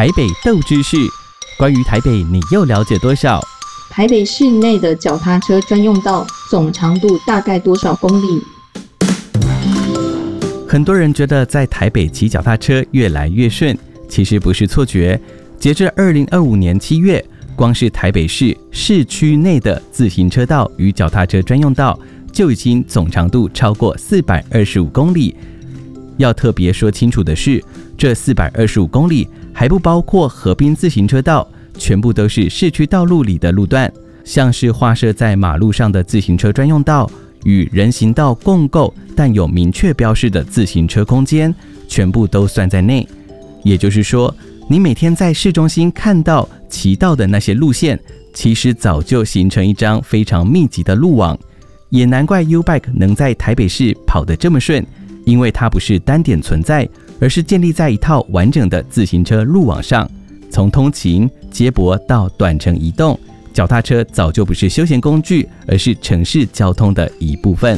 台北斗知识，关于台北你又了解多少？ 台北市内的脚踏车专用道总长度大概多少公里？ 很多人觉得在台北骑脚踏车越来越顺，其实不是错觉。截至2025年7月，光是台北市市区内的自行车道与脚踏车专用道就已经总长度超过425公里。要特别说清楚的是，这425公里还不包括河滨自行车道，全部都是市区道路里的路段，像是画设在马路上的自行车专用道与人行道共构但有明确标示的自行车空间，全部都算在内。也就是说，你每天在市中心看到骑到的那些路线，其实早就形成一张非常密集的路网。也难怪 U-Bike 能在台北市跑得这么顺，因为它不是单点存在，而是建立在一套完整的自行车路网上。从通勤、接驳到短程移动，脚踏车早就不是休闲工具，而是城市交通的一部分。